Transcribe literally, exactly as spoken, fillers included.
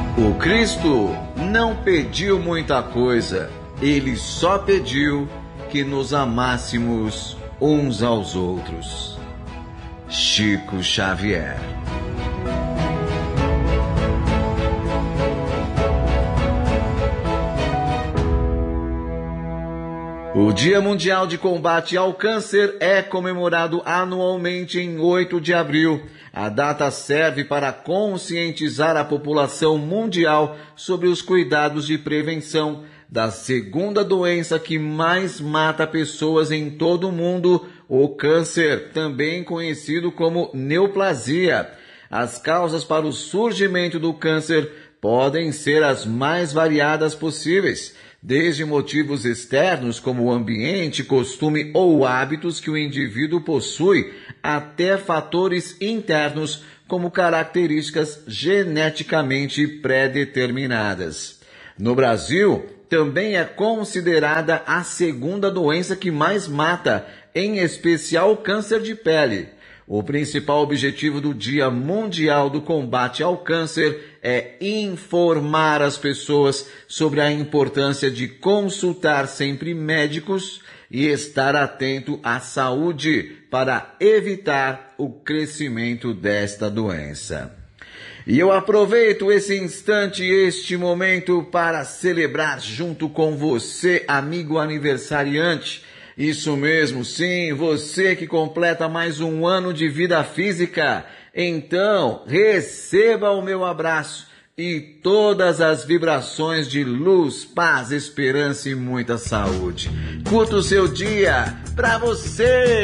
O Cristo não pediu muita coisa, ele só pediu que nos amássemos uns aos outros. Chico Xavier. O Dia Mundial de Combate ao Câncer é comemorado anualmente em oito de abril. A data serve para conscientizar a população mundial sobre os cuidados de prevenção da segunda doença que mais mata pessoas em todo o mundo, o câncer, também conhecido como neoplasia. As causas para o surgimento do câncer podem ser as mais variadas possíveis, desde motivos externos como o ambiente, costume ou hábitos que o indivíduo possui, até fatores internos como características geneticamente pré-determinadas. No Brasil, também é considerada a segunda doença que mais mata, em especial o câncer de pele. O principal objetivo do Dia Mundial do Combate ao Câncer é informar as pessoas sobre a importância de consultar sempre médicos e estar atento à saúde para evitar o crescimento desta doença. E eu aproveito esse instante, este momento, para celebrar junto com você, amigo aniversariante. Isso mesmo, sim, você que completa mais um ano de vida física. Então, receba o meu abraço e todas as vibrações de luz, paz, esperança e muita saúde. Curta o seu dia pra você!